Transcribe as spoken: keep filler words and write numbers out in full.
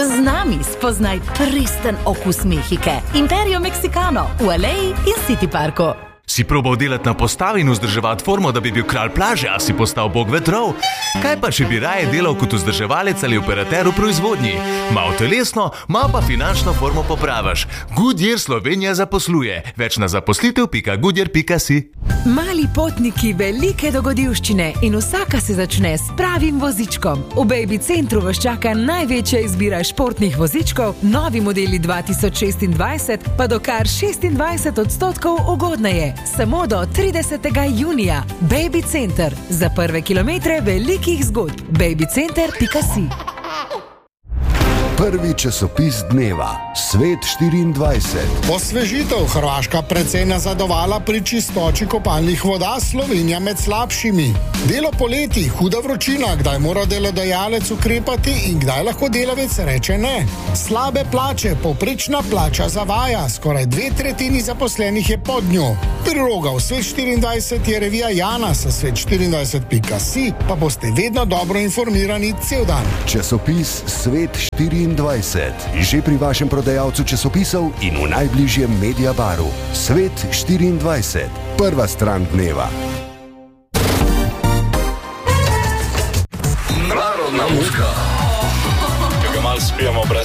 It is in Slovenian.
Z nami spoznaj pristen okus Mehike. Imperio Mexicano v Aleji in City Parku. Si probal delati na postavi in vzdrževati formo, da bi bil kralj plaže, a si postal bog vetrov? Kaj pa, če bi raje delal kot vzdrževalec ali operater v proizvodnji? Malo telesno, malo pa finančno formo popraviš. Goodyear Slovenija zaposluje. Več na zaposlitev pika goodyear pika si. Mali potniki, velike dogodivščine in vsaka se začne s pravim vozičkom. V Baby Centru vas čaka največja izbira športnih vozičkov, novi modeli dva tisoč šestindvajset pa do kar šestindvajset odstotkov ugodneje. Samo do tridesetega junija. Baby Center. Za prve kilometre velikih zgodb. baby center pika si. Prvi časopis dneva, Svet štiriindvajset. Osvežitev Hrvaška precej nazadovala pri čistoči kopalnih voda, Slovenija med slabšimi. Delo poleti, huda vročina, kdaj mora delodajalec ukrepati in kdaj lahko delavec reče ne. Slabe plače, povprečna plača zavaja, skoraj dve tretjini zaposlenih je pod njo. Priloga v Svet štiriindvajset je revija Jana sa svet štiriindvajset pika si, pa boste vedno dobro informirani cel dan. Časopis Svet štiriindvajset. Že pri vašem prodajalcu časopisov in v najbližjem Mediabaru. Svet štiriindvajset. Prva stran dneva. Narodna muzika. Kaj ga malo spijemo brez